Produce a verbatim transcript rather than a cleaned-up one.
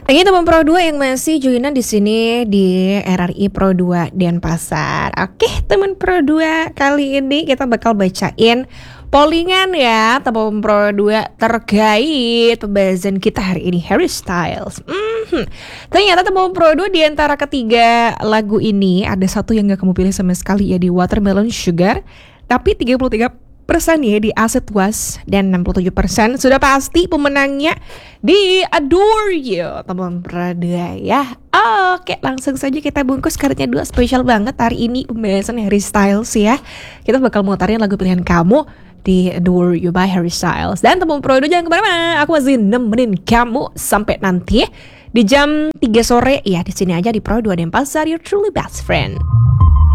Ini teman Pro dua yang masih joinan di sini di R R I Pro dua Denpasar. Oke, teman Pro dua, kali ini kita bakal bacain pollingan ya, teman Pro dua terkait pembahasan kita hari ini, Harry Styles. Mm-hmm. Ternyata teman Pro dua di antara ketiga lagu ini ada satu yang gak kamu pilih sama sekali ya, di Watermelon Sugar. Tapi tiga puluh tiga persen ya di As It Was, dan enam puluh tujuh persen sudah pasti pemenangnya di Adore You, teman Pro dua ya. Oke, langsung saja kita bungkus kartunya dua, spesial banget hari ini pembahasan Harry Styles ya. Kita bakal muterin lagu pilihan kamu di Adore You by Harry Styles. Dan teman Pro dua jangan kemana-mana, aku masih nemenin kamu sampai nanti di jam tiga sore ya, di sini aja di Pro dua Denpasar, your truly best friend.